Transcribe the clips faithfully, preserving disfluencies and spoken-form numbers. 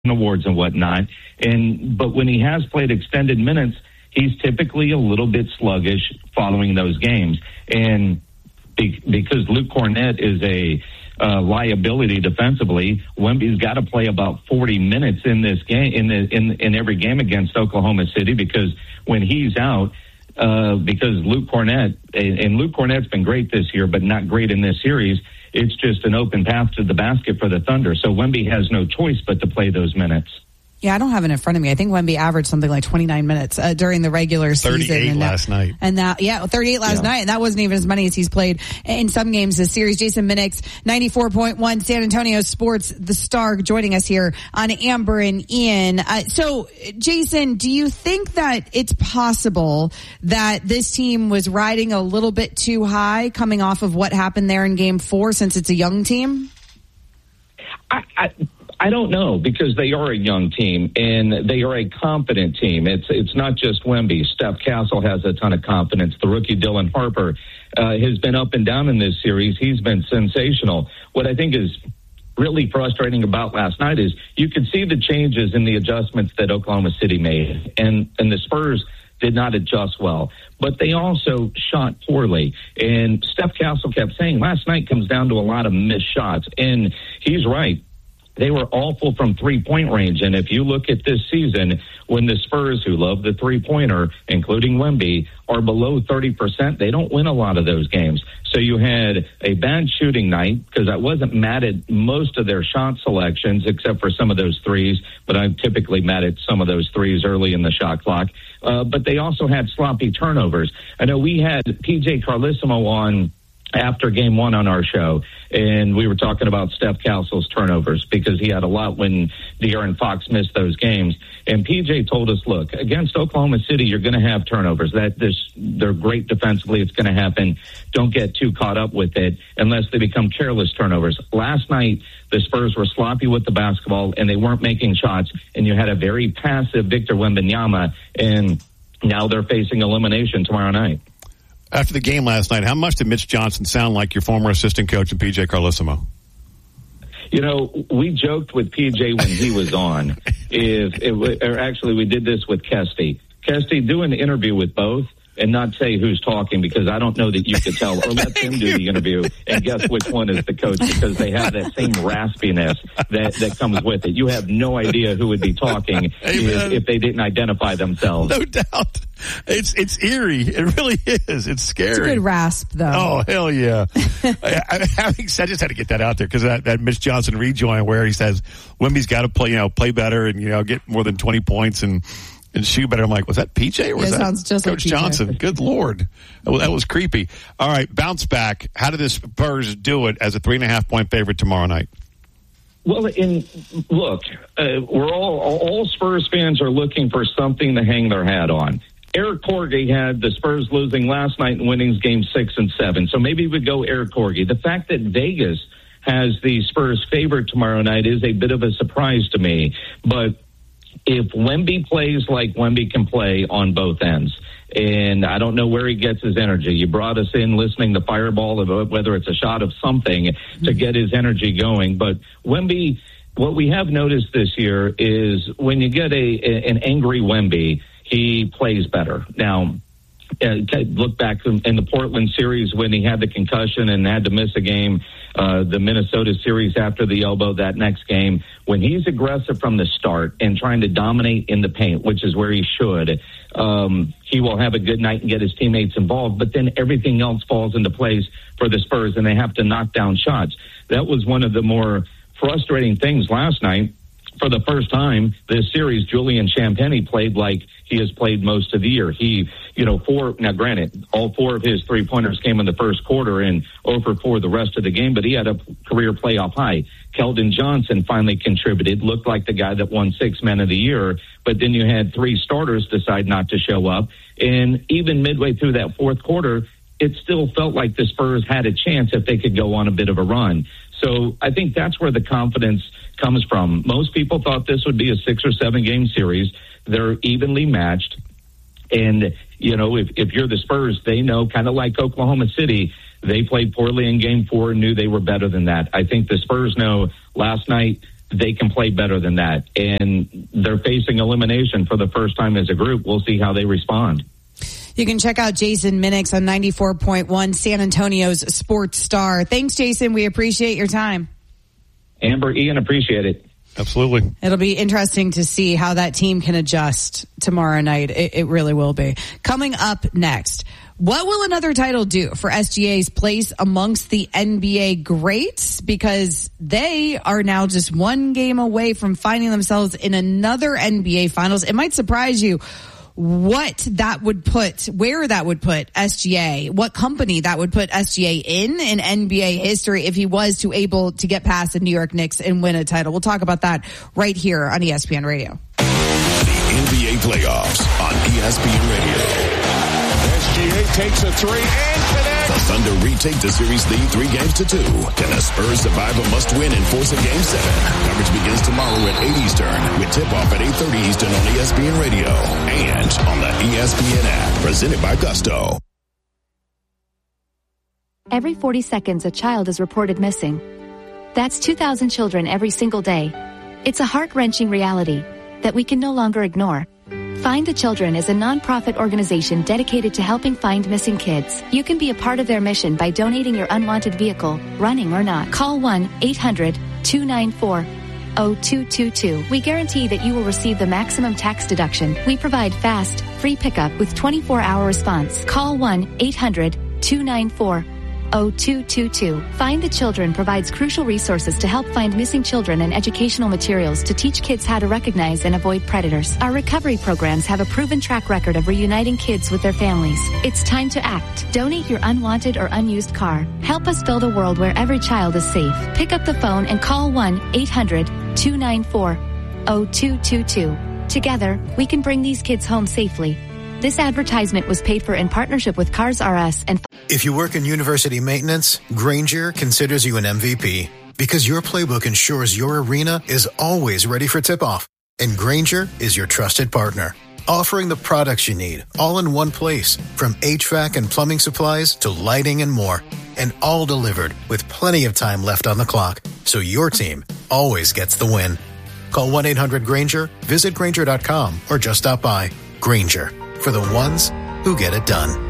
awards and whatnot. And but when he has played extended minutes, he's typically a little bit sluggish following those games. And be, because Luke Cornett is a uh, liability defensively, Wemby's got to play about forty minutes in this game, in the, in in every game against Oklahoma City, because when he's out, uh, because Luke Cornett and, and Luke Cornett's been great this year, but not great in this series. It's just an open path to the basket for the Thunder. So Wemby has no choice but to play those minutes. Yeah, I don't have it in front of me. I think Wemby averaged something like twenty-nine minutes uh, during the regular season. thirty-eight and last that, night. And that, yeah, thirty-eight last yeah. night. And that wasn't even as many as he's played in some games this series. Jason Minix, ninety-four point one San Antonio Sports, the Star, joining us here on Amber and Ian. Uh, so, Jason, do you think that it's possible that this team was riding a little bit too high coming off of what happened there in game four, since it's a young team? I, I I don't know, because they are a young team and they are a confident team. It's it's not just Wemby. Steph Castle has a ton of confidence. The rookie Dylan Harper uh, has been up and down in this series. He's been sensational. What I think is really frustrating about last night is you could see the changes in the adjustments that Oklahoma City made, and and the Spurs did not adjust well, but they also shot poorly. And Steph Castle kept saying last night comes down to a lot of missed shots, and he's right. They were awful from three-point range. And if you look at this season, when the Spurs, who love the three-pointer, including Wemby, are below thirty percent, they don't win a lot of those games. So you had a bad shooting night, because I wasn't mad at most of their shot selections, except for some of those threes, but I'm typically mad at some of those threes early in the shot clock. Uh, but they also had sloppy turnovers. I know we had P J Carlesimo on after game one on our show, and we were talking about Steph Castle's turnovers, because he had a lot when De'Aaron Fox missed those games. And P J told us, look, against Oklahoma City, you're going to have turnovers. That this, they're great defensively. It's going to happen. Don't get too caught up with it unless they become careless turnovers. Last night, the Spurs were sloppy with the basketball, and they weren't making shots, and you had a very passive Victor Wembanyama, and now they're facing elimination tomorrow night. After the game last night, how much did Mitch Johnson sound like your former assistant coach and P J Carlesimo? You know, we joked with P J when he was on. if it, or actually, we did this with Kesty. Kesty, do an interview with both and not say who's talking, because I don't know that you could tell, or let them do the interview and guess which one is the coach, because they have that same raspiness that, that comes with it. You have no idea who would be talking if, if they didn't identify themselves. No doubt. It's it's eerie. It really is. It's scary. It's a good rasp, though. Oh, hell yeah. I, I, having said, I just had to get that out there, because that, that Mitch Johnson rejoin where he says Wemby's got to play, you know, play better and, you know, get more than twenty points and and shoot better. I'm like, was that P J or was it that sounds just Coach like Johnson? Good Lord. That was, that was creepy. All right, bounce back. How did the Spurs do it as a three and a half point favorite tomorrow night? Well, in look, uh, we're all all Spurs fans are looking for something to hang their hat on. Eric Corgi had the Spurs losing last night and winning game six and seven. So maybe we go Eric Corgi. The fact that Vegas has the Spurs favored tomorrow night is a bit of a surprise to me. But if Wemby plays like Wemby can play on both ends, and I don't know where he gets his energy. You brought us in listening to Fireball, whether it's a shot of something to get his energy going. But Wemby, what we have noticed this year is when you get a an angry Wemby, he plays better. Now, uh, look back in the Portland series when he had the concussion and had to miss a game, uh, the Minnesota series after the elbow that next game. When he's aggressive from the start and trying to dominate in the paint, which is where he should, um, he will have a good night and get his teammates involved. But then everything else falls into place for the Spurs, and they have to knock down shots. That was one of the more frustrating things last night. For the first time this series, Julian Champagnie played like he has played most of the year. He, you know, four, now granted, all four of his three-pointers came in the first quarter and over for the rest of the game, but he had a career playoff high. Keldon Johnson finally contributed, looked like the guy that won six men of the year, but then you had three starters decide not to show up. And even midway through that fourth quarter, it still felt like the Spurs had a chance if they could go on a bit of a run. So I think that's where the confidence comes from. Most people thought this would be a six or seven game series. They're evenly matched. And, you know, if, if you're the Spurs, they know, kind of like Oklahoma City, they played poorly in game four and knew they were better than that. I think the Spurs know last night they can play better than that. And they're facing elimination for the first time as a group. We'll see how they respond. You can check out Jason Minix on ninety-four point one, San Antonio's Sports Star. Thanks, Jason. We appreciate your time. Amber, Ian, appreciate it. Absolutely. It'll be interesting to see how that team can adjust tomorrow night. It, it really will be. Coming up next, what will another title do for S G A's place amongst the N B A greats? Because they are now just one game away from finding themselves in another N B A Finals. It might surprise you what that would put, where that would put S G A, what company that would put S G A in in N B A history if he was to able to get past the New York Knicks and win a title. We'll talk about that right here on E S P N Radio. The N B A playoffs on E S P N Radio. S G A takes a three and connects. The Thunder retake the series lead three games to two. Can the Spurs survive a must-win and force a game seven? Coverage begins tomorrow at eight Eastern with tip-off at eight thirty Eastern on E S P N Radio and on the E S P N app. Presented by Gusto. Every forty seconds, a child is reported missing. That's two thousand children every single day. It's a heart-wrenching reality that we can no longer ignore. Find the Children is a non-profit organization dedicated to helping find missing kids. You can be a part of their mission by donating your unwanted vehicle, running or not. Call one eight hundred two nine four oh two two two. We guarantee that you will receive the maximum tax deduction. We provide fast, free pickup with twenty-four hour response. Call one eight hundred two nine four oh two two two. Find the Children provides crucial resources to help find missing children and educational materials to teach kids how to recognize and avoid predators. Our recovery programs have a proven track record of reuniting kids with their families. It's time to act. Donate your unwanted or unused car. Help us build a world where every child is safe. Pick up the phone and call one eight hundred two nine four oh two two two. Together, we can bring these kids home safely. This advertisement was paid for in partnership with Cars R Us and... If you work in university maintenance, Grainger considers you an M V P because your playbook ensures your arena is always ready for tip-off. And Grainger is your trusted partner, offering the products you need all in one place, from H V A C and plumbing supplies to lighting and more, and all delivered with plenty of time left on the clock, so your team always gets the win. Call one eight hundred Grainger, visit Grainger dot com, or just stop by. Grainger, for the ones who get it done.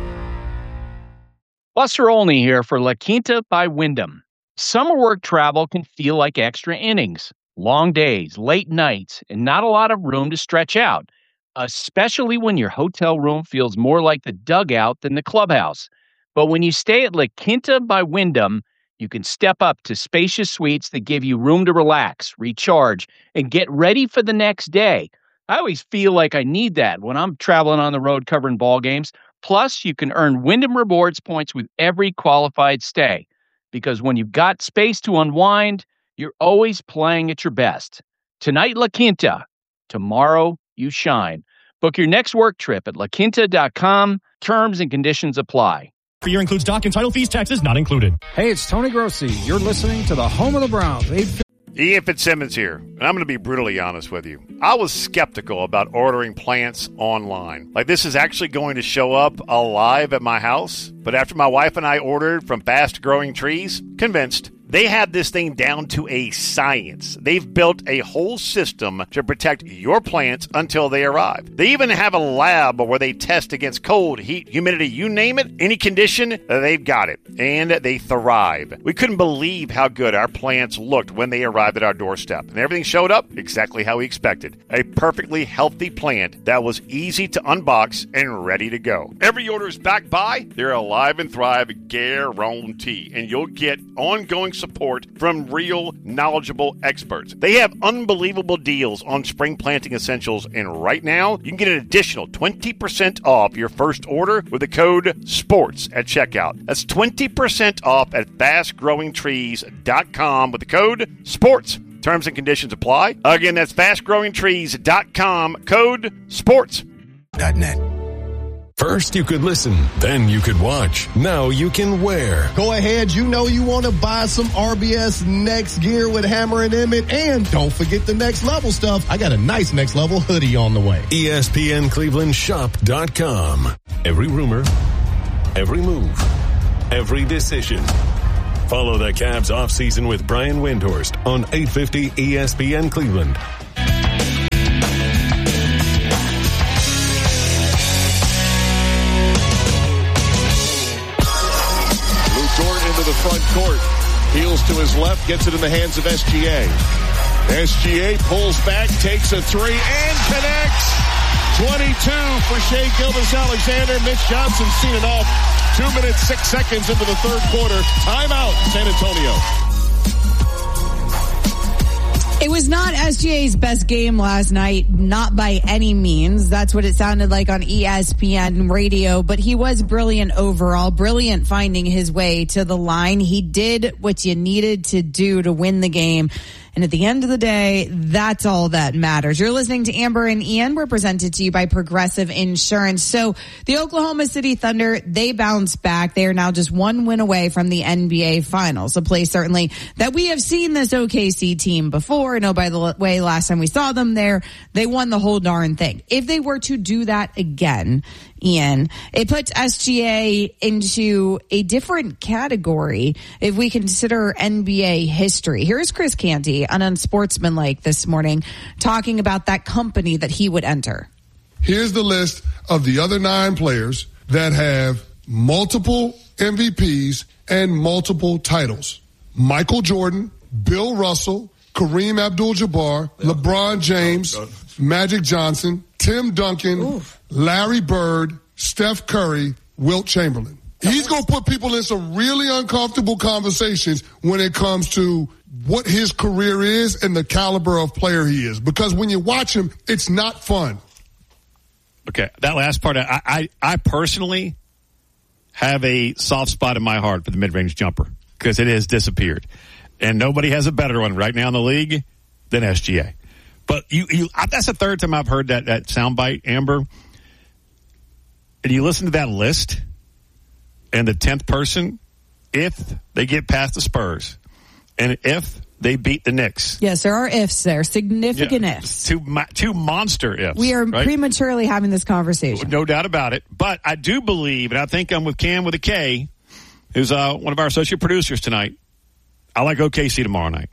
Buster Olney here for La Quinta by Wyndham. Summer work travel can feel like extra innings, long days, late nights, and not a lot of room to stretch out, especially when your hotel room feels more like the dugout than the clubhouse. But when you stay at La Quinta by Wyndham, you can step up to spacious suites that give you room to relax, recharge, and get ready for the next day. I always feel like I need that when I'm traveling on the road covering ball games. Plus, you can earn Wyndham Rewards points with every qualified stay. Because when you've got space to unwind, you're always playing at your best. Tonight, La Quinta. Tomorrow, you shine. Book your next work trip at la quinta dot com. Terms and conditions apply. Per year includes dock and title fees, taxes not included. Hey, it's Tony Grossi. You're listening to the home of the Browns. Ian Fitzsimmons here, and I'm going to be brutally honest with you. I was skeptical about ordering plants online. Like, this is actually going to show up alive at my house. But after my wife and I ordered from Fast Growing Trees, convinced. They have this thing down to a science. They've built a whole system to protect your plants until they arrive. They even have a lab where they test against cold, heat, humidity, you name it, any condition, they've got it. And they thrive. We couldn't believe how good our plants looked when they arrived at our doorstep. And everything showed up exactly how we expected. A perfectly healthy plant that was easy to unbox and ready to go. Every order is backed by their Alive and Thrive guarantee. And you'll get ongoing support from real, knowledgeable experts. They have unbelievable deals on spring planting essentials, and right now, you can get an additional twenty percent off your first order with the code SPORTS at checkout. That's twenty percent off at fast growing trees dot com with the code SPORTS. Terms and conditions apply. Again, that's fast growing trees dot com, code SPORTS. .net. First you could listen, then you could watch. Now you can wear. Go ahead, you know you want to buy some R B S Next gear with Hammer and Emmett, and don't forget the Next Level stuff. I got a nice Next Level hoodie on the way. E S P N Cleveland Shop dot com. Every rumor, every move, every decision. Follow the Cavs offseason with Brian Windhorst on eight fifty E S P N Cleveland. Lou Dort into the front court. Heels to his left, gets it in the hands of S G A. S G A pulls back, takes a three, and connects. twenty-two for Shai Gilgeous-Alexander. Mitch Johnson seen it off. Two minutes, six seconds into the third quarter. Timeout, San Antonio. It was not S G A's best game last night, not by any means. That's what it sounded like on E S P N radio, but he was brilliant overall, brilliant finding his way to the line. He did what you needed to do to win the game. And at the end of the day, that's all that matters. You're listening to Amber and Ian. We're presented to you by Progressive Insurance. So the Oklahoma City Thunder, they bounced back. They are now just one win away from the N B A Finals, a place certainly that we have seen this O K C team before. And oh, by the way, last time we saw them there, they won the whole darn thing. If they were to do that again, Ian, it puts S G A into a different category if we consider N B A history. Here's Chris Canty on Unsportsmanlike this morning talking about that company that he would enter. Here's the list of the other nine players that have multiple M V Ps and multiple titles. Michael Jordan, Bill Russell, Kareem Abdul-Jabbar, yep. LeBron James, Magic Johnson, Tim Duncan, Oof. Larry Bird, Steph Curry, Wilt Chamberlain. He's going to put people in some really uncomfortable conversations when it comes to what his career is and the caliber of player he is. Because when you watch him, it's not fun. Okay, that last part, I, I, I personally have a soft spot in my heart for the mid-range jumper because it has disappeared. And nobody has a better one right now in the league than S G A. But you, you, that's the third time I've heard that, that soundbite, Amber. And you listen to that list, and the tenth person, if they get past the Spurs, and if they beat the Knicks. Yes, there are ifs there, significant yeah, ifs. Two, two monster ifs. We are right? prematurely having this conversation. No doubt about it. But I do believe, and I think I'm with Cam with a K, who's uh, one of our associate producers tonight. I like O K C tomorrow night.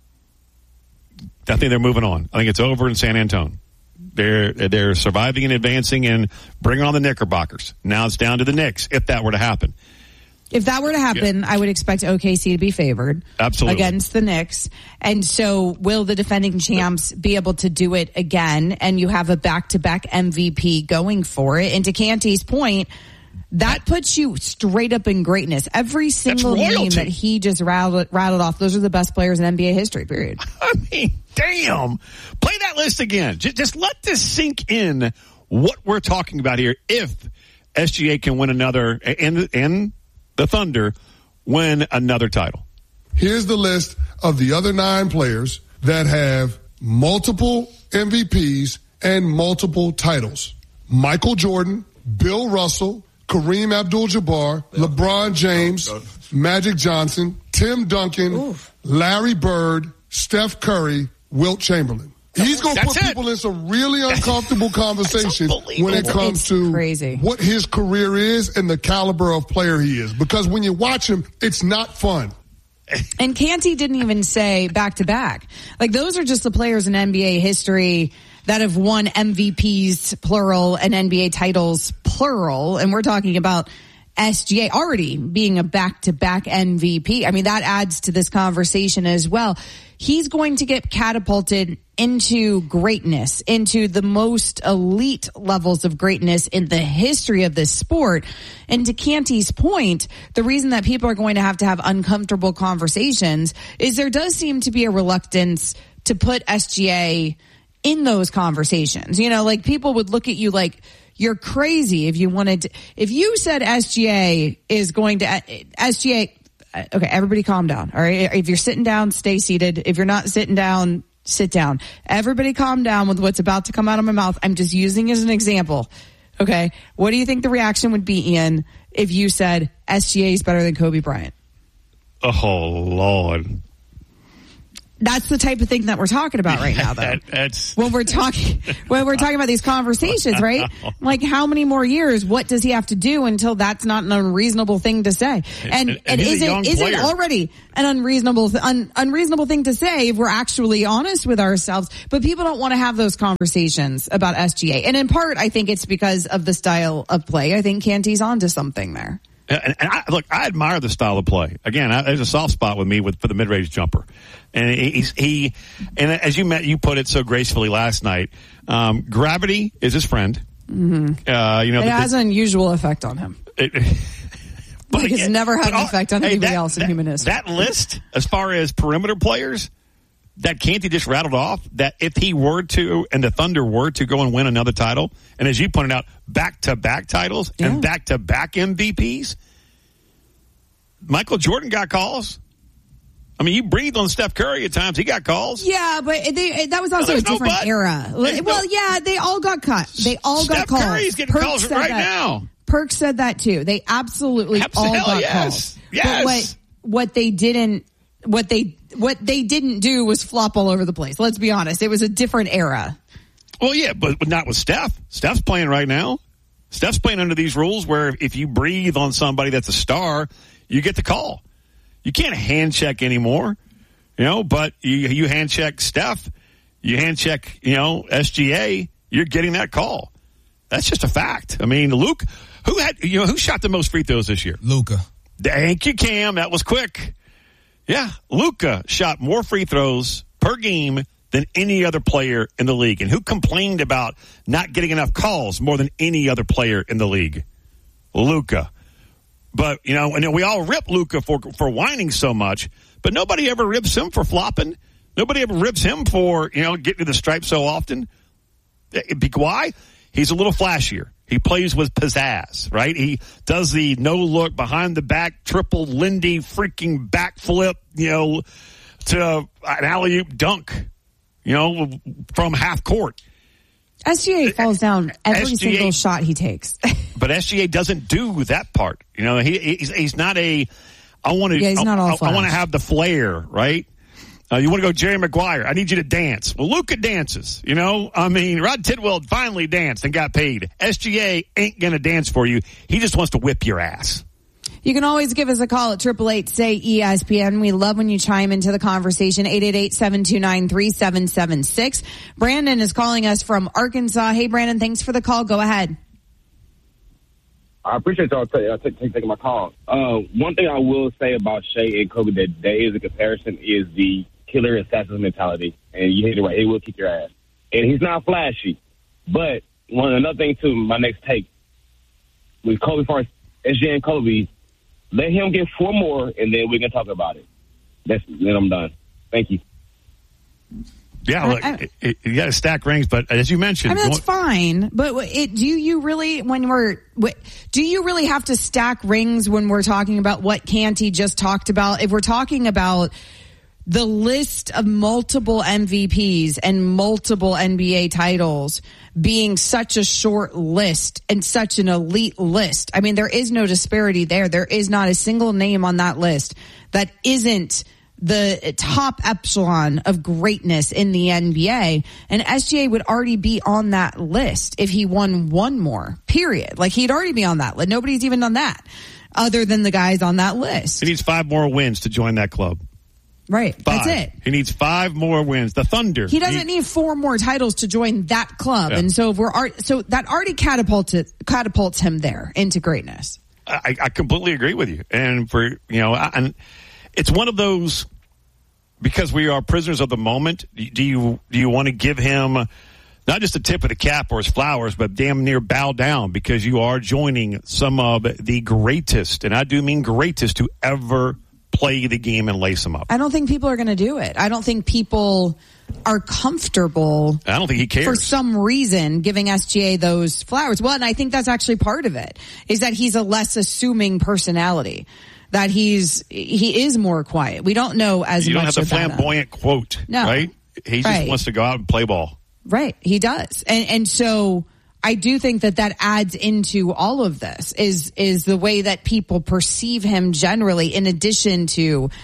I think they're moving on. I think it's over in San Antonio. They're they're surviving and advancing and bringing on the Knickerbockers. Now it's down to the Knicks, if that were to happen. If that were to happen, yeah. I would expect O K C to be favored. Absolutely. Against the Knicks. And so will the defending champs be able to do it again? And you have a back-to-back M V P going for it. And to Canty's point, that puts you straight up in greatness. Every single name that he just rattled, rattled off, those are the best players in N B A history, period. I mean, damn. Play that list again. Just, just let this sink in what we're talking about here. If S G A can win another, and, and the Thunder win another title. Here's the list of the other nine players that have multiple M V Ps and multiple titles. Michael Jordan, Bill Russell, Kareem Abdul-Jabbar, yep. LeBron James, yep. Magic Johnson, Tim Duncan, Oof. Larry Bird, Steph Curry, Wilt Chamberlain. He's going to put it. people in some really uncomfortable conversations when it comes it's to crazy. what his career is and the caliber of player he is. Because when you watch him, it's not fun. And Canty didn't even say back-to-back. Like, those are just the players in N B A history that have won M V Ps, plural, and N B A titles, plural. And we're talking about S G A already being a back-to-back M V P. I mean, that adds to this conversation as well. He's going to get catapulted into greatness, into the most elite levels of greatness in the history of this sport. And to Canty's point, the reason that people are going to have to have uncomfortable conversations is there does seem to be a reluctance to put S G A in those conversations. You know, like, people would look at you like you're crazy if you wanted to, if you said S G A is going to, S G A, okay, everybody calm down, all right? If you're sitting down, stay seated. If you're not sitting down, sit down. Everybody calm down with what's about to come out of my mouth. I'm just using it as an example, okay? What do you think the reaction would be, Ian, if you said S G A is better than Kobe Bryant? Oh, Lord. That's the type of thing that we're talking about right now, though. that, that's when we're talking, when we're talking about these conversations, right? Like, how many more years? What does he have to do until that's not an unreasonable thing to say? And and, and, and is it is it already an unreasonable un, unreasonable thing to say if we're actually honest with ourselves? But people don't want to have those conversations about S G A, and in part, I think it's because of the style of play. I think Canty's onto something there. And, and I, look, I admire the style of play. Again, I, there's a soft spot with me with for the mid-range jumper, and he's he. And as you met, you put it so gracefully last night. Um, gravity is his friend. Mm-hmm. Uh, you know, it the, has an unusual effect on him. It, but like it's again, never had an effect on hey, anybody that, else in that, human history. That list, as far as perimeter players, that Canty just rattled off. That if he were to, and the Thunder were to go and win another title, and as you pointed out, back-to-back titles yeah. and back-to-back M V Ps. Michael Jordan got calls. I mean, you breathed on Steph Curry at times. He got calls. Yeah, but they, that was also no, a different no era. There's well, no, yeah, they all got cut. They all Steph got calls. Curry's getting Perk calls right that. now. Perk said that too. They absolutely all got yes. calls. Yes. But what what they didn't what they what they didn't do was flop all over the place. Let's be honest. It was a different era. Well, yeah, but, but not with Steph. Steph's playing right now. Steph's playing under these rules where if you breathe on somebody that's a star, you get the call. You can't hand check anymore, you know, but you, you hand check Steph, you hand check, you know, S G A, you're getting that call. That's just a fact. I mean, Luke, who had, you know, who shot the most free throws this year? Luka. Thank you, Cam. That was quick. Yeah. Luka shot more free throws per game than any other player in the league. And who complained about not getting enough calls more than any other player in the league? Luka. But, you know, and we all rip Luka for for whining so much, but nobody ever rips him for flopping. Nobody ever rips him for, you know, getting to the stripe so often. Why? He's a little flashier. He plays with pizzazz, right? He does the no-look, behind-the-back, triple Lindy freaking backflip, you know, to an alley-oop dunk, you know, from half court. S G A falls down every S G A, single shot he takes. But S G A doesn't do that part. You know, he he's, he's not a. I want to. Yeah, he's not all I, I want to have the flair, right? Uh, you want to go Jerry Maguire? I need you to dance. Well, Luka dances. You know, I mean, Rod Tidwell finally danced and got paid. S G A ain't gonna dance for you. He just wants to whip your ass. You can always give us a call at triple eight say E S P N. We love when you chime into the conversation. eight eight eight, seven two nine, three seven seven six. Brandon is calling us from Arkansas. Hey, Brandon, thanks for the call. Go ahead. I appreciate y'all t- t- t- taking my call. Uh, one thing I will say about Shai and Kobe that there is a comparison is the killer assassin mentality. And you hit it right. He will kick your ass. And he's not flashy. But one another thing, too, my next take, with Kobe, as far as S G A and Kobe, let him get four more, and then we can talk about it. That's then I'm done. Thank you. Yeah, look, I, I, it, it, you got to stack rings, but as you mentioned, I mean, that's fine. But it, do you really, when we're, do you really have to stack rings when we're talking about what Canty just talked about? If we're talking about the list of multiple M V Ps and multiple N B A titles being such a short list and such an elite list. I mean, there is no disparity there. There is not a single name on that list that isn't the top echelon of greatness in the N B A. And S G A would already be on that list if he won one more, period. Like, he'd already be on that list. Nobody's even done that other than the guys on that list. He needs five more wins to join that club. Right. Five. That's it. He needs five more wins. The Thunder. He doesn't need, need four more titles to join that club. Yeah. And so if we're so that already catapulted catapults him there into greatness. I, I completely agree with you. And for, you know, I, and it's one of those, because we are prisoners of the moment. Do you, do you want to give him not just a tip of the cap or his flowers, but damn near bow down, because you are joining some of the greatest, and I do mean greatest, to ever play the game and lace them up. I don't think people are going to do it. I don't think people are comfortable. I don't think he cares. For some reason, giving S G A those flowers. Well, and I think that's actually part of it, is that he's a less assuming personality. That he's, he is more quiet. We don't know as much about him. You don't have the flamboyant quote, no. right? He just right. wants to go out and play ball. Right. He does. And, and so I do think that that adds into all of this is, is the way that people perceive him generally, in addition to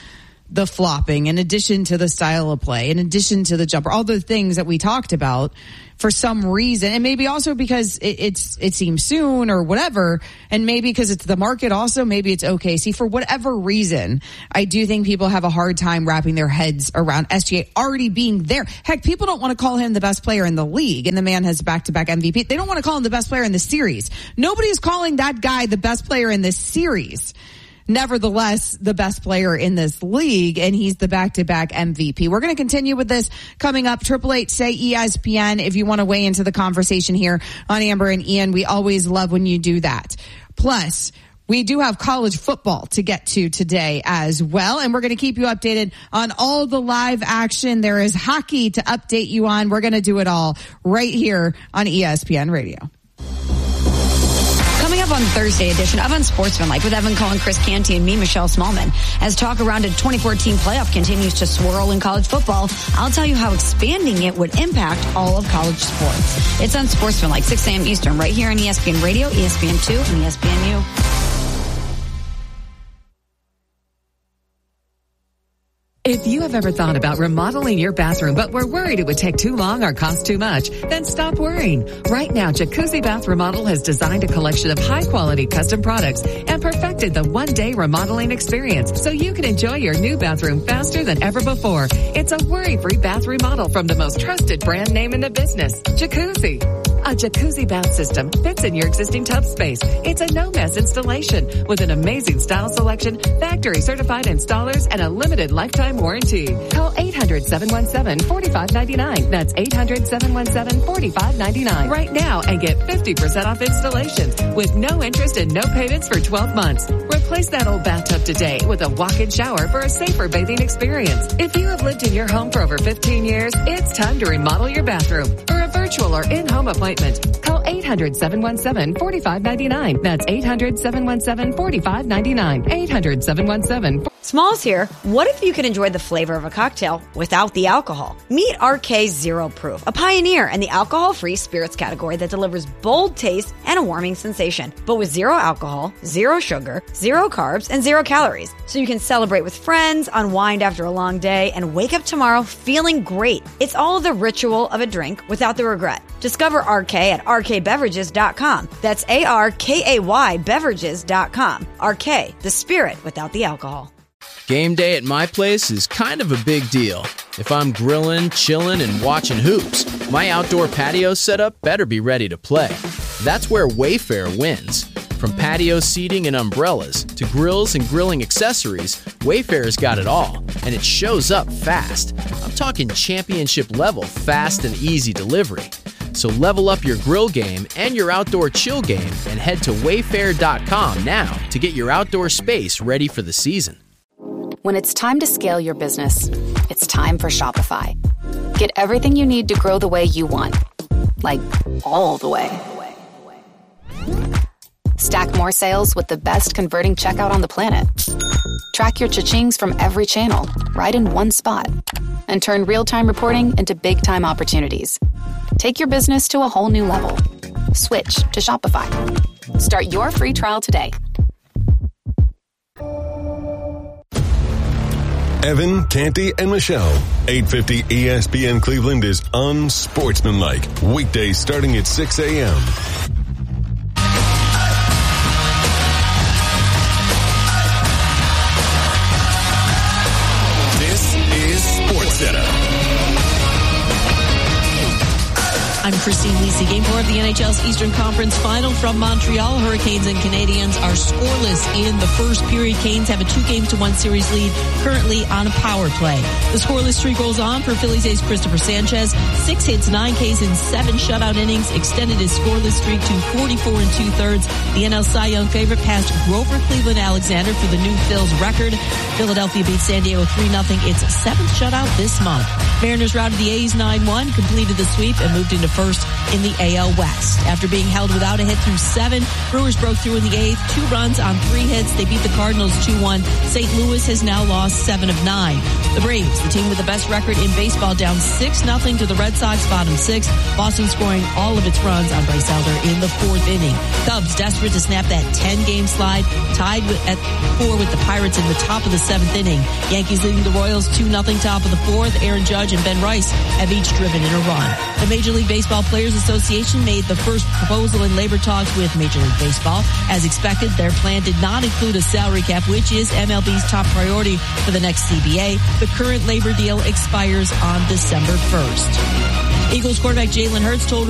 the flopping, in addition to the style of play, in addition to the jumper, all the things that we talked about, for some reason, and maybe also because it, it's it seems soon or whatever, and maybe because it's the market also, maybe it's O K C. For whatever reason, I do think people have a hard time wrapping their heads around S G A already being there. Heck, people don't want to call him the best player in the league, and the man has back-to-back M V P. They don't want to call him the best player in the series. Nobody is calling that guy the best player in this series. Nevertheless, the best player in this league, and he's the back-to-back M V P. We're going to continue with this coming up. Triple Eight say E S P N if you want to weigh into the conversation here on Amber and Ian. We always love when you do that. Plus, we do have college football to get to today as well, and we're going to keep you updated on all the live action. There is hockey to update you on. We're going to do it all right here on E S P N Radio. Coming up on Thursday edition of Unsportsmanlike with Evan Cohen, Chris Canty, and me, Michelle Smallman. As talk around a twenty fourteen playoff continues to swirl in college football, I'll tell you how expanding it would impact all of college sports. It's Unsportsmanlike, six a.m. Eastern, right here on E S P N Radio, E S P N two, and E S P N U. If you have ever thought about remodeling your bathroom but were worried it would take too long or cost too much, then stop worrying. Right now, Jacuzzi Bath Remodel has designed a collection of high-quality custom products and perfected the one-day remodeling experience so you can enjoy your new bathroom faster than ever before. It's a worry-free bath remodel from the most trusted brand name in the business, Jacuzzi. A jacuzzi bath system fits in your existing tub space. It's a no-mess installation with an amazing style selection, factory-certified installers, and a limited lifetime warranty. Call eight hundred, seven one seven, four five nine nine. That's eight hundred, seven one seven, four five nine nine right now and get fifty percent off installations with no interest and no payments for twelve months. Replace that old bathtub today with a walk-in shower for a safer bathing experience. If you have lived in your home for over fifteen years, it's time to remodel your bathroom. For a virtual or in-home appointment, call eight hundred, seven one seven, four five nine nine. That's eight hundred, seven one seven, four five nine nine. eight hundred, seven one seven. Smalls here. What if you could enjoy the flavor of a cocktail without the alcohol? Meet R K Zero Proof, a pioneer in the alcohol-free spirits category that delivers bold taste and a warming sensation, but with zero alcohol, zero sugar, zero carbs, and zero calories. So you can celebrate with friends, unwind after a long day, and wake up tomorrow feeling great. It's all the ritual of a drink without the regret. Discover R K at R K beverages dot com. That's A R K A Y beverages dot com. R K, the spirit without the alcohol. Game day at my place is kind of a big deal. If I'm grilling, chilling, and watching hoops, my outdoor patio setup better be ready to play. That's where Wayfair wins. From patio seating and umbrellas to grills and grilling accessories, Wayfair's got it all, and it shows up fast. I'm talking championship level fast and easy delivery. So level up your grill game and your outdoor chill game and head to wayfair dot com now to get your outdoor space ready for the season. When it's time to scale your business, it's time for Shopify. Get everything you need to grow the way you want. Like, all the way. Stack more sales with the best converting checkout on the planet. Track your cha-chings from every channel, right in one spot. And turn real-time reporting into big-time opportunities. Take your business to a whole new level. Switch to Shopify. Start your free trial today. Evan, Canty, and Michelle. eight fifty E S P N Cleveland is Unsportsmanlike. Weekdays starting at six a.m. This is SportsCenter. I'm Christine Lisi. Game four of the N H L's Eastern Conference Final from Montreal. Hurricanes and Canadiens are scoreless in the first period. Canes have a two games to one series lead currently on a power play. The scoreless streak rolls on for Phillies ace Christopher Sanchez. Six hits, nine Ks in seven shutout innings, extended his scoreless streak to forty-four and two thirds. The N L Cy Young favorite passed Grover Cleveland Alexander for the new Phil's record. Philadelphia beat San Diego three nothing. Its seventh shutout this month. Mariners routed the A's nine one, completed the sweep, and moved into first first in the A L West. After being held without a hit through seven, Brewers broke through in the eighth, two runs on three hits. They beat the Cardinals two one. Saint Louis has now lost seven of nine. The Braves, the team with the best record in baseball, down six nothing to the Red Sox, bottom six. Boston scoring all of its runs on Bryce Elder in the fourth inning. Cubs desperate to snap that ten-game slide, tied with, at four with the Pirates in the top of the seventh inning. Yankees leading the Royals two nothing top of the fourth. Aaron Judge and Ben Rice have each driven in a run. The Major League Baseball Players Association made the first proposal in labor talks with Major League Baseball. As expected, their plan did not include a salary cap, which is M L B's top priority for the next C B A. The current labor deal expires on December first. Eagles quarterback Jalen Hurts told